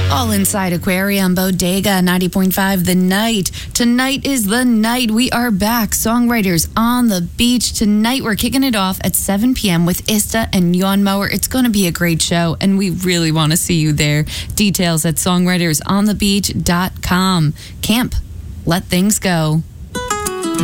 All inside Aquarium, Bodega, 90.5 The Night. Tonight is the night. We are back. Songwriters on the Beach. Tonight, we're kicking it off at 7 p.m. with Ista and Jan Mower. It's going to be a great show, and we really want to see you there. Details at songwritersonthebeach.com. Camp, let things go.